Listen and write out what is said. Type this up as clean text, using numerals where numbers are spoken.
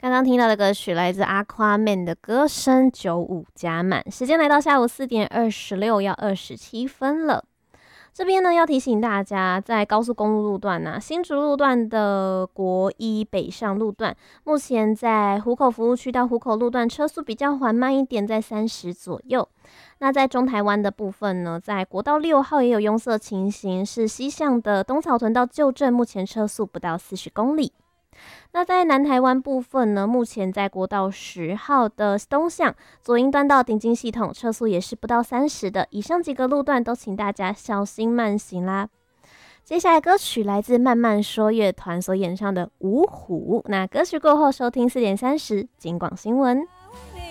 刚刚听到的歌曲来自 Aquaman 的歌声95加满，时间来到下午4:26，要27分了。这边呢要提醒大家，在高速公路路段新竹路段的国一北上路段，目前在湖口服务区到湖口路段车速比较缓慢一点，在30左右。那在中台湾的部分呢，在国道6号也有拥塞情形，是西向的东草屯到旧镇，目前车速不到40公里。那在南台湾部分呢，目前在国道10号的东向左营端到顶金系统，车速也是不到30的。以上几个路段都请大家小心慢行啦。接下来歌曲来自慢慢说乐团所演唱的《五虎》。那歌曲过后收听4:30金广新闻。